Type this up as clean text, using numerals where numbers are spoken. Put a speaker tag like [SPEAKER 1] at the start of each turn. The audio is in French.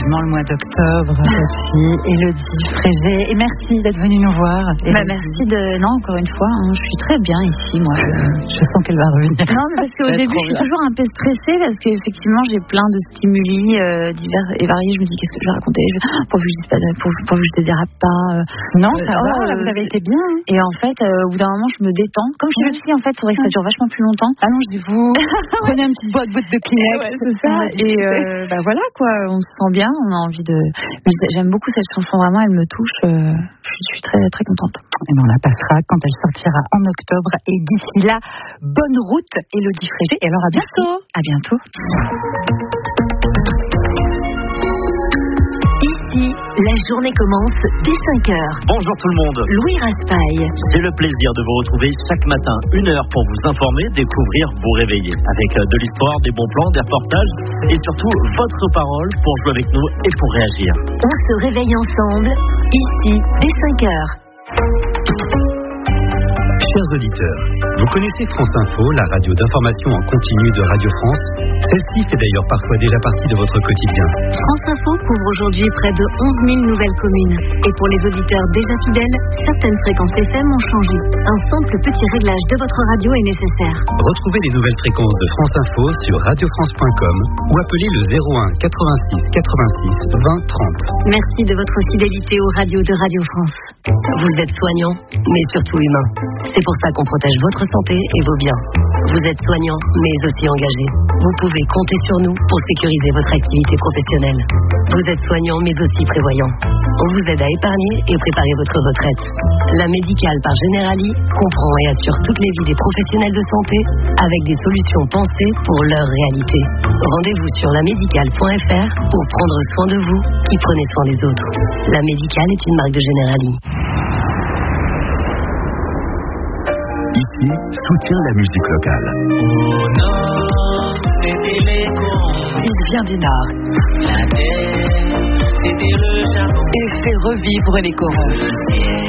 [SPEAKER 1] vivement le mois d'octobre, Sophie, Élodie Frégé, et merci d'être venue nous voir.
[SPEAKER 2] Merci encore une fois, je suis très bien ici, moi.
[SPEAKER 1] Je sens qu'elle va revenir.
[SPEAKER 2] Non, mais parce qu'au début, je suis toujours un peu stressée parce qu'effectivement, j'ai plein de stimuli divers et variés. Je me dis, qu'est-ce que je vais raconter pourvu que je te dérape pas.
[SPEAKER 1] Non, ça va, vous avez été bien.
[SPEAKER 2] Et en fait, au bout d'un moment, je me détends. Comme je dis aussi, en fait, il faudrait que ça dure vachement plus longtemps.
[SPEAKER 1] Allongez-vous, prenez un petit boîte de Kleenex.
[SPEAKER 2] Ouais, c'est ça. Et voilà, quoi, on se sent bien, on a envie de... J'aime beaucoup cette chanson, vraiment, elle me touche. Je suis très, très contente.
[SPEAKER 1] Et on la passera quand elle sortira en octobre. Et d'ici là, bonne route, Élodie Frégé. Et alors, à bientôt.
[SPEAKER 2] À bientôt.
[SPEAKER 3] Ici, la journée commence dès 5h.
[SPEAKER 4] Bonjour tout le monde.
[SPEAKER 3] Louis Raspail.
[SPEAKER 4] J'ai le plaisir de vous retrouver chaque matin, 1 heure pour vous informer, découvrir, vous réveiller. Avec de l'histoire, des bons plans, des reportages et surtout votre parole pour jouer avec nous et pour réagir.
[SPEAKER 3] On se réveille ensemble, ici, dès 5h.
[SPEAKER 5] Chers auditeurs, vous connaissez France Info, la radio d'information en continu de Radio France. Celle-ci fait d'ailleurs parfois déjà partie de votre quotidien.
[SPEAKER 3] France Info couvre aujourd'hui près de 11 000 nouvelles communes. Et pour les auditeurs déjà fidèles, certaines fréquences FM ont changé. Un simple petit réglage de votre radio est nécessaire.
[SPEAKER 5] Retrouvez les nouvelles fréquences de France Info sur radiofrance.com ou appelez le 01 86 86 20 30.
[SPEAKER 3] Merci de votre fidélité aux radios de Radio France. Vous êtes soignant, mais surtout humain. C'est pour ça qu'on protège votre santé et vos biens. Vous êtes soignant, mais aussi engagé. Vous pouvez compter sur nous pour sécuriser votre activité professionnelle. Vous êtes soignant, mais aussi prévoyant. On vous aide à épargner et préparer votre retraite. La médicale par Generali comprend et assure toutes les vies des professionnels de santé avec des solutions pensées pour leur réalité. Rendez-vous sur lamédicale.fr pour prendre soin de vous qui prenez soin des autres. La Médicale est une marque de Generali.
[SPEAKER 5] Ici, soutient la musique locale.
[SPEAKER 6] Au nord, c'était les corons.
[SPEAKER 1] Il vient du Nord.
[SPEAKER 6] La terre, c'était le charbon.
[SPEAKER 1] Et fait revivre les corons.
[SPEAKER 6] Le ciel.